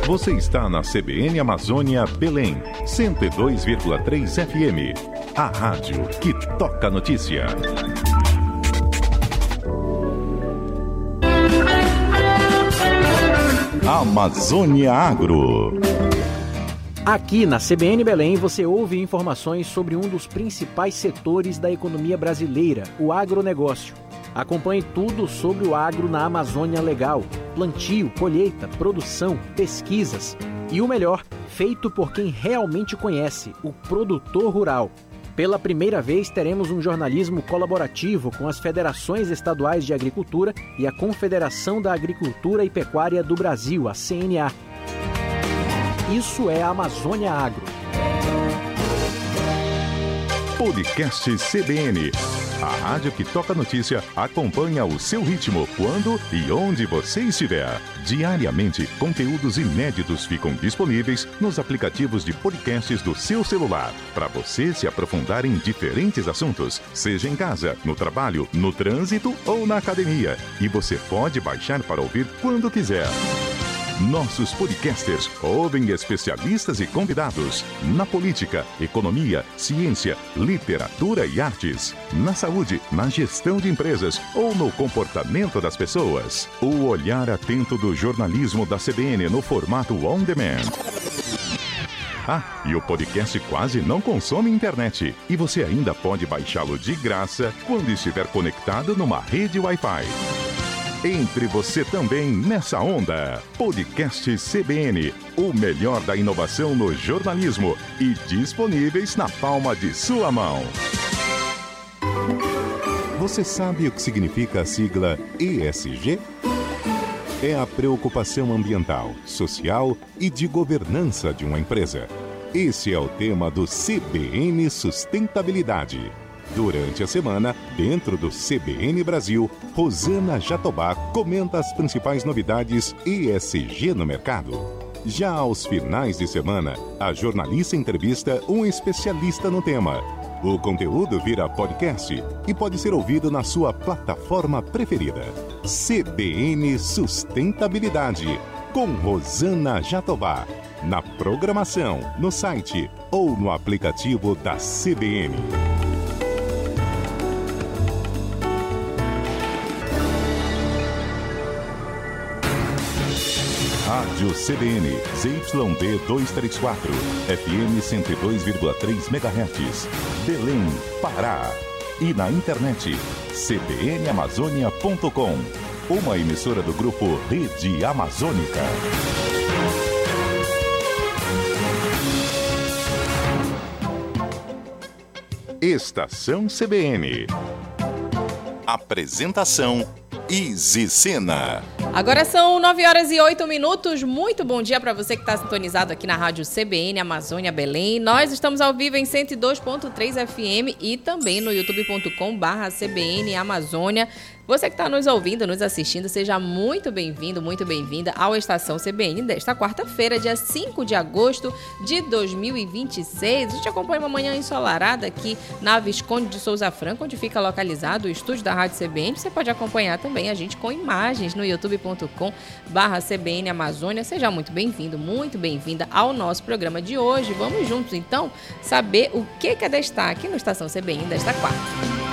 Você está na CBN Amazônia Belém, 102,3 FM. A rádio que toca notícia. Amazônia Agro. Aqui na CBN Belém você ouve informações sobre um dos principais setores da economia brasileira, o agronegócio. Acompanhe tudo sobre o agro na Amazônia Legal: plantio, colheita, produção, pesquisas e o melhor, feito por quem realmente conhece, o produtor rural. Pela primeira vez teremos um jornalismo colaborativo com as federações estaduais de agricultura e a Confederação da Agricultura e Pecuária do Brasil, a CNA. Isso é a Amazônia Agro. Podcast CBN. A rádio que toca notícia acompanha o seu ritmo, quando e onde você estiver. Diariamente, conteúdos inéditos ficam disponíveis nos aplicativos de podcasts do seu celular, para você se aprofundar em diferentes assuntos, seja em casa, no trabalho, no trânsito ou na academia. E você pode baixar para ouvir quando quiser. Nossos podcasters ouvem especialistas e convidados na política, economia, ciência, literatura e artes, na saúde, na gestão de empresas ou no comportamento das pessoas. O olhar atento do jornalismo da CBN no formato on demand. E o podcast quase não consome internet. E você ainda pode baixá-lo de graça quando estiver conectado numa rede Wi-Fi. Entre você também nessa onda. Podcast CBN, o melhor da inovação no jornalismo e disponíveis na palma de sua mão. Você sabe o que significa a sigla ESG? É a preocupação ambiental, social e de governança de uma empresa. Esse é o tema do CBN Sustentabilidade. Durante a semana, dentro do CBN Brasil, Rosana Jatobá comenta as principais novidades ESG no mercado. Já aos finais de semana, a jornalista entrevista um especialista no tema. O conteúdo vira podcast e pode ser ouvido na sua plataforma preferida. CBN Sustentabilidade, com Rosana Jatobá. Na programação, no site ou no aplicativo da CBN. Rádio CBN, ZYD 234, FM 102,3 MHz, Belém, Pará. E na internet, cbnamazônia.com, uma emissora do grupo Rede Amazônica. Estação CBN. Apresentação Izzy Sena. Agora são 9h08. Muito bom dia para você que está sintonizado aqui na Rádio CBN Amazônia Belém. Nós estamos ao vivo em 102.3 FM e também no youtube.com/CBN Amazônia. Você que está nos ouvindo, nos assistindo, seja muito bem-vindo, muito bem-vinda ao Estação CBN desta quarta-feira, dia 5 de agosto de 2026. A gente acompanha uma manhã ensolarada aqui na Visconde de Souza Franco, onde fica localizado o estúdio da Rádio CBN. Você pode acompanhar também a gente com imagens no youtube.com/CBN Amazônia. Seja muito bem-vindo, muito bem-vinda ao nosso programa de hoje. Vamos juntos, então, saber o que é destaque no Estação CBN desta quarta.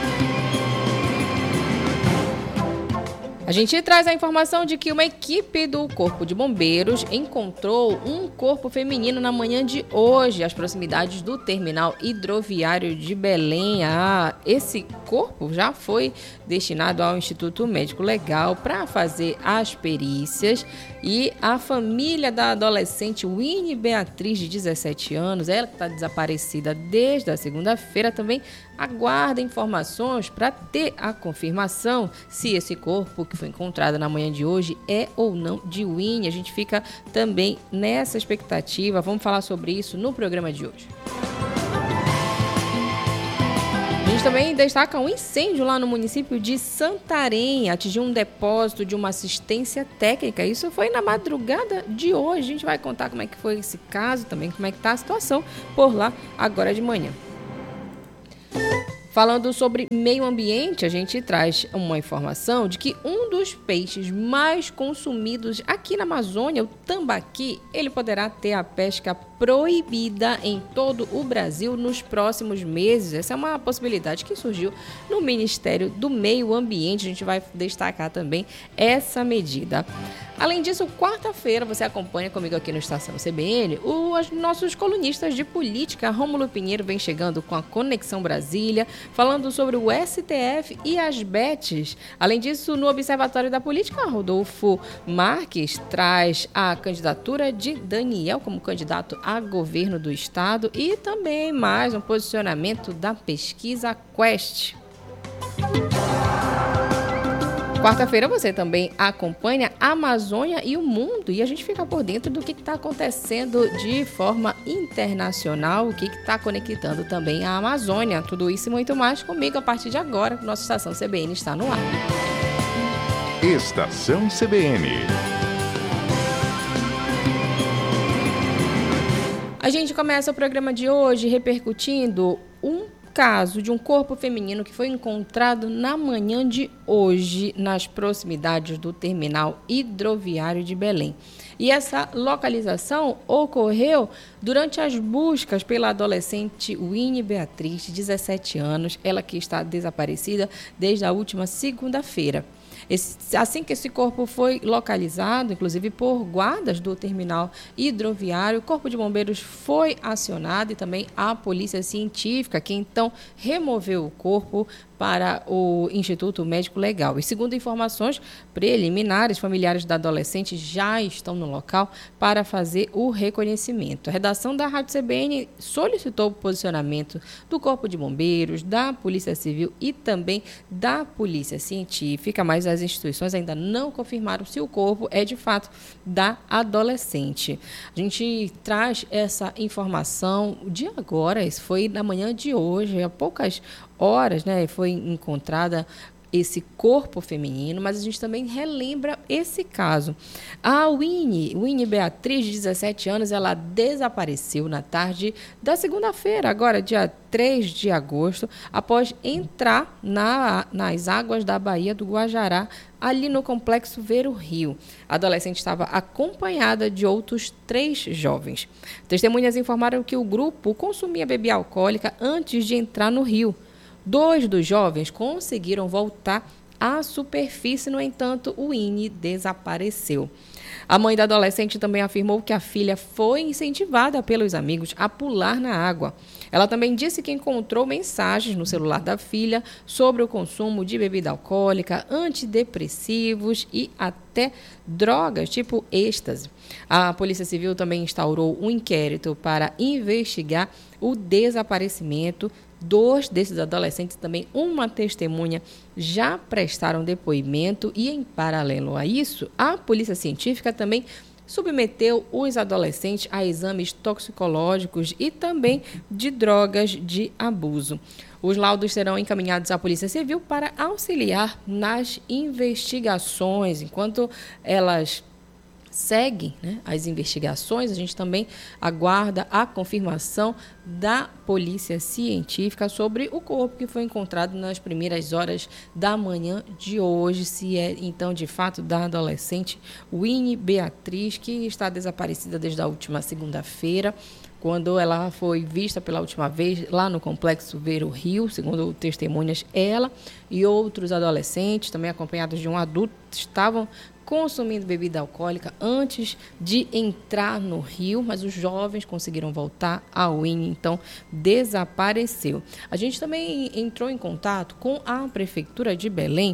A gente traz a informação de que uma equipe do Corpo de Bombeiros encontrou um corpo feminino na manhã de hoje, às proximidades do terminal hidroviário de Belém. Esse corpo já foi destinado ao Instituto Médico Legal para fazer as perícias, e a família da adolescente Winnie Beatriz, de 17 anos, ela que está desaparecida desde a segunda-feira, também aguarda informações para ter a confirmação se esse corpo que foi encontrado na manhã de hoje é ou não de Winnie. A gente fica também nessa expectativa. Vamos falar sobre isso no programa de hoje. A gente também destaca um incêndio lá no município de Santarém. Atingiu um depósito de uma assistência técnica. Isso foi na madrugada de hoje. A gente vai contar como é que foi esse caso, também como é que está a situação por lá agora de manhã. Falando sobre meio ambiente, a gente traz uma informação de que um dos peixes mais consumidos aqui na Amazônia, o tambaqui, ele poderá ter a pesca proibida em todo o Brasil nos próximos meses. Essa é uma possibilidade que surgiu no Ministério do Meio Ambiente. A gente vai destacar também essa medida. Além disso, quarta-feira você acompanha comigo aqui no Estação CBN os nossos colunistas de política. Rômulo Pinheiro vem chegando com a Conexão Brasília, falando sobre o STF e as bets. Além disso, no Observatório da Política, Rodolfo Marques traz a candidatura de Daniel como candidato a governo do estado e também mais um posicionamento da pesquisa Quest. Quarta-feira você também acompanha a Amazônia e o mundo e a gente fica por dentro do que está acontecendo de forma internacional, o que está conectando também a Amazônia. Tudo isso e muito mais comigo a partir de agora. Nossa Estação CBN está no ar. Estação CBN. A gente começa o programa de hoje repercutindo um caso de um corpo feminino que foi encontrado na manhã de hoje nas proximidades do terminal hidroviário de Belém. E essa localização ocorreu durante as buscas pela adolescente Winnie Beatriz, de 17 anos, ela que está desaparecida desde a última segunda-feira. Assim que esse corpo foi localizado, inclusive por guardas do terminal hidroviário, o Corpo de Bombeiros foi acionado e também a Polícia Científica, que então removeu o corpo para o Instituto Médico Legal. E segundo informações preliminares, familiares da adolescente já estão no local para fazer o reconhecimento. A redação da Rádio CBN solicitou o posicionamento do Corpo de Bombeiros, da Polícia Civil e também da Polícia Científica, mas as instituições ainda não confirmaram se o corpo é de fato da adolescente. A gente traz essa informação de agora, isso foi na manhã de hoje, há poucas horas, né, foi encontrada esse corpo feminino, mas a gente também relembra esse caso. A Winnie Beatriz, de 17 anos, ela desapareceu na tarde da segunda-feira, agora dia 3 de agosto, após entrar nas águas da Baía do Guajará, ali no Complexo Ver o Rio. A adolescente estava acompanhada de outros 3 jovens. Testemunhas informaram que o grupo consumia bebida alcoólica antes de entrar no rio. 2 dos jovens conseguiram voltar à superfície, no entanto, o Winnie desapareceu. A mãe da adolescente também afirmou que a filha foi incentivada pelos amigos a pular na água. Ela também disse que encontrou mensagens no celular da filha sobre o consumo de bebida alcoólica, antidepressivos e até drogas, tipo êxtase. A Polícia Civil também instaurou um inquérito para investigar o desaparecimento. 2 desses adolescentes, também uma testemunha, já prestaram depoimento e, em paralelo a isso, a Polícia Científica também submeteu os adolescentes a exames toxicológicos e também de drogas de abuso. Os laudos serão encaminhados à Polícia Civil para auxiliar nas investigações. Enquanto elas seguem, né, as investigações, a gente também aguarda a confirmação da Polícia Científica sobre o corpo que foi encontrado nas primeiras horas da manhã de hoje, se é então de fato da adolescente Winnie Beatriz, que está desaparecida desde a última segunda-feira, quando ela foi vista pela última vez lá no Complexo Ver o Rio. Segundo testemunhas, ela e outros adolescentes, também acompanhados de um adulto, estavam consumindo bebida alcoólica antes de entrar no rio, mas os jovens conseguiram voltar. A Winnie, então, desapareceu. A gente também entrou em contato com a Prefeitura de Belém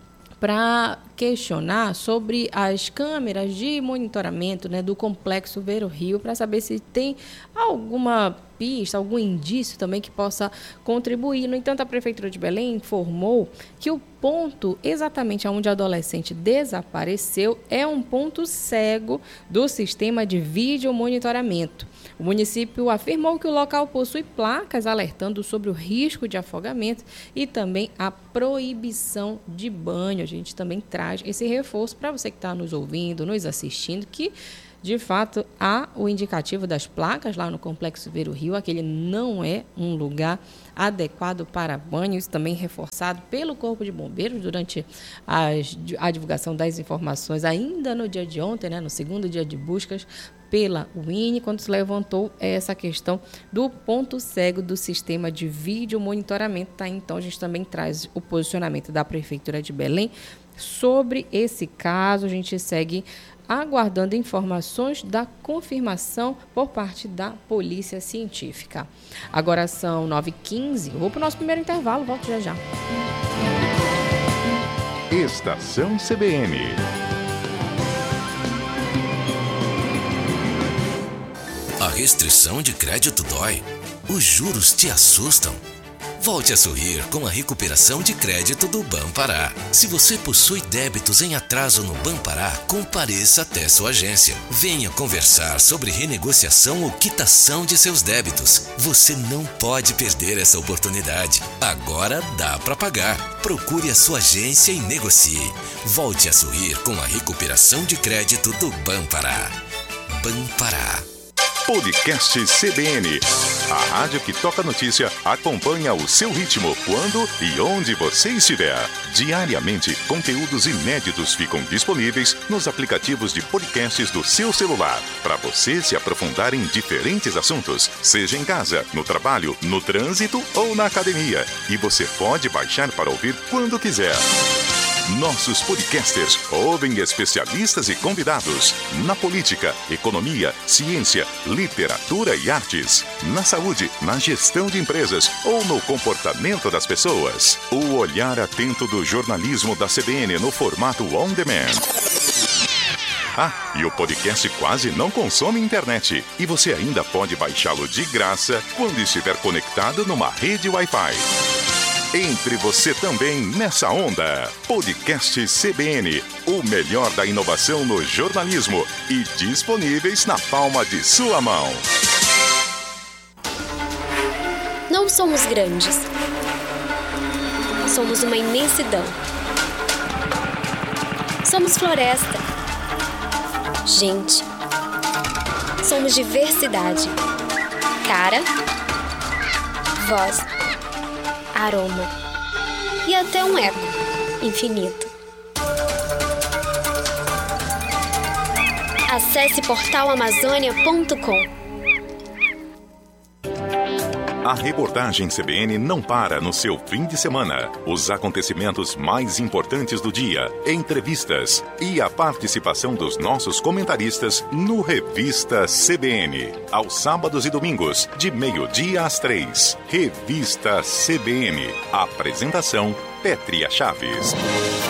para questionar sobre as câmeras de monitoramento, né, do Complexo Ver o Rio, para saber se tem alguma pista, algum indício também que possa contribuir. No entanto, a Prefeitura de Belém informou que o ponto exatamente onde a adolescente desapareceu é um ponto cego do sistema de vídeo monitoramento. O município afirmou que o local possui placas alertando sobre o risco de afogamento e também a proibição de banho. A gente também traz esse reforço para você que está nos ouvindo, nos assistindo, que de fato, há o indicativo das placas lá no Complexo Ver o Rio. Aquele não é um lugar adequado para banho. Isso também reforçado pelo Corpo de Bombeiros durante a divulgação das informações, ainda no dia de ontem, no segundo dia de buscas, pela UINE, quando se levantou essa questão do ponto cego do sistema de vídeo monitoramento. Tá? Então, a gente também traz o posicionamento da Prefeitura de Belém sobre esse caso. A gente segue aguardando informações da confirmação por parte da Polícia Científica. Agora são 9h15. Vou para o nosso primeiro intervalo, volto já já. Estação CBN. A restrição de crédito dói. Os juros te assustam. Volte a sorrir com a recuperação de crédito do Banpará. Se você possui débitos em atraso no Banpará, compareça até sua agência. Venha conversar sobre renegociação ou quitação de seus débitos. Você não pode perder essa oportunidade. Agora dá para pagar. Procure a sua agência e negocie. Volte a sorrir com a recuperação de crédito do Banpará. Banpará. Podcast CBN. A rádio que toca notícia acompanha o seu ritmo, quando e onde você estiver. Diariamente, conteúdos inéditos ficam disponíveis nos aplicativos de podcasts do seu celular, para você se aprofundar em diferentes assuntos, seja em casa, no trabalho, no trânsito ou na academia. E você pode baixar para ouvir quando quiser. Nossos podcasters ouvem especialistas e convidados na política, economia, ciência, literatura e artes, na saúde, na gestão de empresas ou no comportamento das pessoas. O olhar atento do jornalismo da CBN no formato on demand. E o podcast quase não consome internet. E você ainda pode baixá-lo de graça quando estiver conectado numa rede Wi-Fi. Entre você também nessa onda. Podcast CBN, o melhor da inovação no jornalismo e disponíveis na palma de sua mão. Não somos grandes. Somos uma imensidão. Somos floresta. Gente. Somos diversidade. Cara. Voz. Aroma e até um eco infinito. Acesse portalamazônia.com. A reportagem CBN não para no seu fim de semana. Os acontecimentos mais importantes do dia, entrevistas e a participação dos nossos comentaristas no Revista CBN. Aos sábados e domingos, de 12h às 3h. Revista CBN. Apresentação: Pétria Chaves.